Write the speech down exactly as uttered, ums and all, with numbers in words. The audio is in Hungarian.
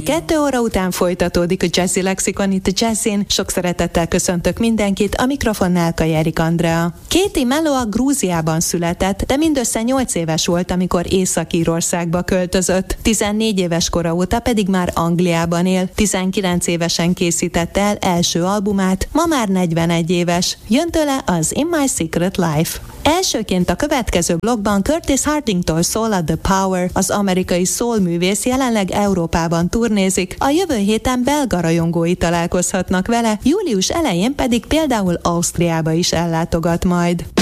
Kettő óra után folytatódik a Jazzy Lexikon itt a Jazzin. Sok szeretettel köszöntök mindenkit, a mikrofonnál Kajerik Andrea. Katie Mello a Grúziában született, de mindössze nyolc éves volt, amikor Észak-Írországba költözött. tizennégy éves kora óta pedig már Angliában él. tizenkilenc évesen készítette el első albumát, ma már negyvenegy éves. Jön tőle az In My Secret Life. Elsőként a következő blogban Curtis Harding-tól szól a The Power. Az amerikai soul művész jelenleg Európában turnézik, a jövő héten belga rajongói találkozhatnak vele, július elején pedig például Ausztriába is ellátogat majd.